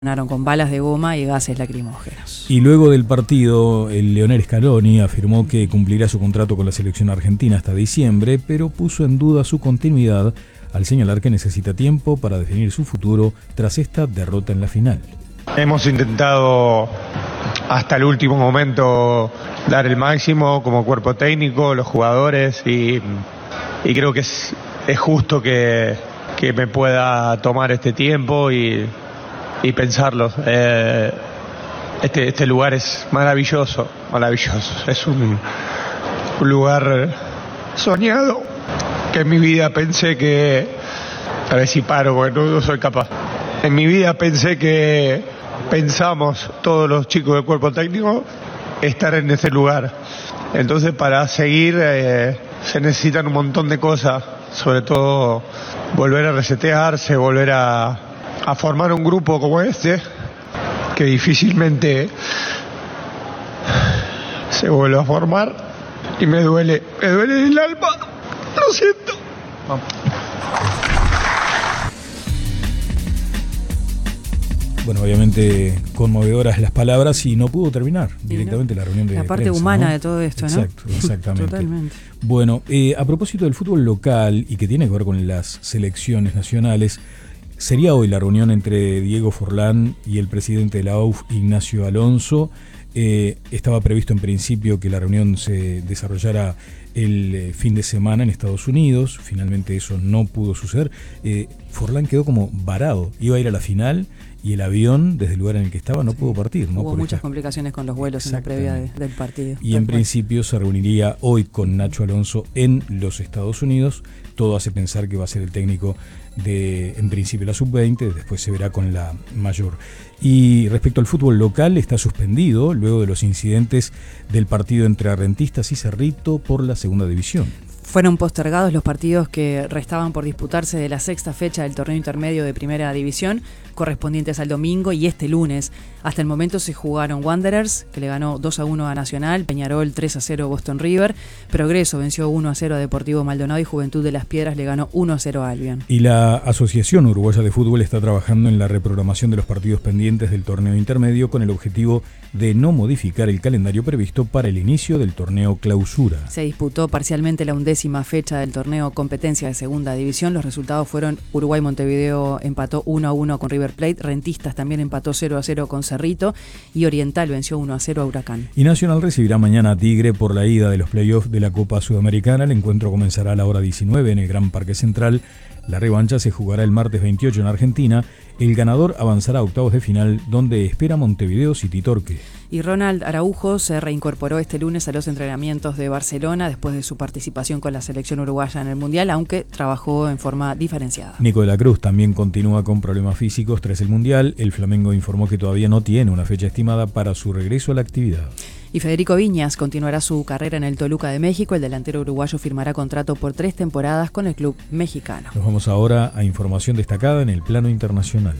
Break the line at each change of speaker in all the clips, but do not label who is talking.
Con balas de goma y gases lacrimógenos.
Y luego del partido, el Lionel Scaloni afirmó que cumplirá su contrato con la selección argentina hasta diciembre, pero puso en duda su continuidad al señalar que necesita tiempo para definir su futuro tras esta derrota en la final.
Hemos intentado hasta el último momento dar el máximo como cuerpo técnico, los jugadores, y creo que es justo que me pueda tomar este tiempo y pensarlo. Este lugar es maravilloso. Es un lugar soñado que en mi vida pensé que, a ver si paro porque no soy capaz. En mi vida pensamos todos los chicos del cuerpo técnico estar en ese lugar. Entonces, para seguir se necesitan un montón de cosas, sobre todo volver a resetearse, volver a formar un grupo como este, que difícilmente se vuelve a formar, y me duele en el alma, lo siento.
Bueno, obviamente conmovedoras las palabras y no pudo terminar directamente la reunión de
la parte
prensa,
humana,
¿no?
de todo esto, ¿no?
Exacto, exactamente.
Totalmente.
Bueno, a propósito del fútbol local y que tiene que ver con las selecciones nacionales, sería hoy la reunión entre Diego Forlán y el presidente de la AUF, Ignacio Alonso. Estaba previsto en principio que la reunión se desarrollara el fin de semana en Estados Unidos. Finalmente eso no pudo suceder. Forlán quedó como varado. Iba a ir a la final y el avión, desde el lugar en el que estaba, no pudo partir, ¿no?
Hubo muchas complicaciones con los vuelos en la previa del partido.
Y en principio se reuniría hoy con Nacho Alonso en los Estados Unidos. Todo hace pensar que va a ser el técnico de, en principio, la sub-20, después se verá con la mayor. Y respecto al fútbol local, está suspendido luego de los incidentes del partido entre Rentistas y Cerrito por la segunda división.
Fueron postergados los partidos que restaban por disputarse de la sexta fecha del torneo intermedio de Primera División, correspondientes al domingo y este lunes. Hasta el momento se jugaron Wanderers, que le ganó 2-1 a Nacional, Peñarol 3-0 a Boston River, Progreso venció 1-0 a Deportivo Maldonado y Juventud de las Piedras le ganó 1-0 a Albion.
Y la Asociación Uruguaya de Fútbol está trabajando en la reprogramación de los partidos pendientes del torneo intermedio con el objetivo de no modificar el calendario previsto para el inicio del torneo clausura.
Se disputó parcialmente la 11ª fecha del torneo competencia de segunda división. Los resultados fueron: Uruguay-Montevideo empató 1-1 con River Plate, Rentistas también empató 0-0 con Cerrito y Oriental venció 1-0 a Huracán.
Y Nacional recibirá mañana a Tigre por la ida de los playoffs de la Copa Sudamericana. El encuentro comenzará a la hora 19 en el Gran Parque Central. La revancha se jugará el martes 28 en Argentina. El ganador avanzará a octavos de final, donde espera Montevideo City Torque.
Y Ronald Araujo se reincorporó este lunes a los entrenamientos de Barcelona después de su participación con la selección uruguaya en el Mundial, aunque trabajó en forma diferenciada.
Nico de la Cruz también continúa con problemas físicos tras el Mundial. El Flamengo informó que todavía no tiene una fecha estimada para su regreso a la actividad.
Y Federico Viñas continuará su carrera en el Toluca de México. El delantero uruguayo firmará contrato por 3 temporadas con el club mexicano.
Nos vamos ahora a información destacada en el plano internacional.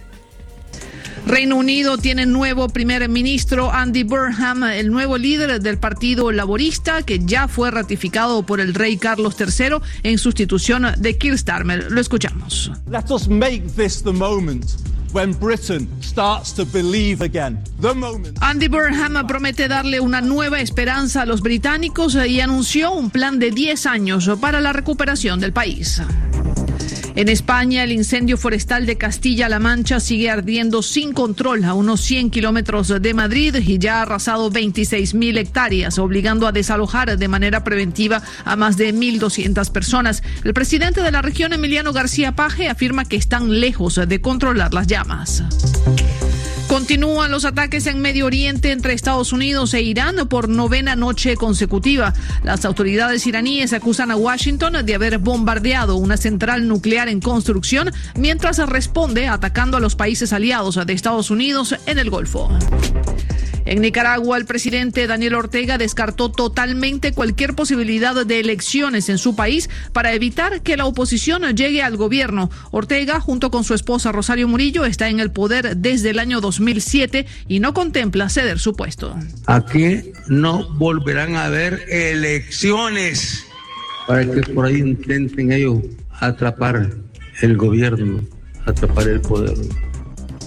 Reino Unido tiene nuevo primer ministro, Andy Burnham, el nuevo líder del Partido Laborista, que ya fue ratificado por el rey Carlos III en sustitución de Keir Starmer. Lo escuchamos.
Let us make this the moment when Britain starts to believe again. The moment.
Andy Burnham promete darle una nueva esperanza a los británicos y anunció un plan de 10 años para la recuperación del país. En España, el incendio forestal de Castilla-La Mancha sigue ardiendo sin control a unos 100 kilómetros de Madrid y ya ha arrasado 26.000 hectáreas, obligando a desalojar de manera preventiva a más de 1.200 personas. El presidente de la región, Emiliano García Paje, afirma que están lejos de controlar las llamas. Continúan los ataques en Medio Oriente entre Estados Unidos e Irán por 9ª noche consecutiva. Las autoridades iraníes acusan a Washington de haber bombardeado una central nuclear en construcción, mientras responde atacando a los países aliados de Estados Unidos en el Golfo. En Nicaragua, el presidente Daniel Ortega descartó totalmente cualquier posibilidad de elecciones en su país para evitar que la oposición llegue al gobierno. Ortega, junto con su esposa Rosario Murillo, está en el poder desde el año 2007 y no contempla ceder su puesto.
Aquí no volverán a haber elecciones para que por ahí intenten ellos atrapar el gobierno, atrapar el poder.